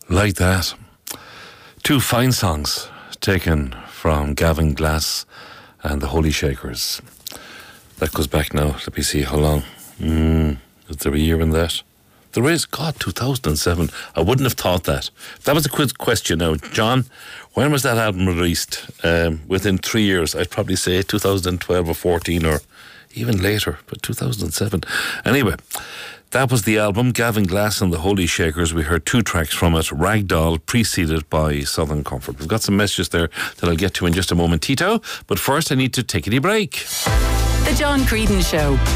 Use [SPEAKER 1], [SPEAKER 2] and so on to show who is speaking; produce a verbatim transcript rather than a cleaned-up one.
[SPEAKER 1] Like that. Two fine songs taken from Gavin Glass and the Holy Shakers. That goes back now. Let me see how long. Mm, is there a year in that? There is. God, two thousand seven. I wouldn't have thought that. That was a quick question now. John, when was that album released? Um, within three years. I'd probably say two thousand twelve or fourteen or even later, but two thousand seven. Anyway, that was the album, Gavin Glass and the Holy Shakers. We heard two tracks from it, Ragdoll, preceded by Southern Comfort. We've got some messages there that I'll get to in just a moment, Tito. But first, I need to take a break.
[SPEAKER 2] The John Creedon Show.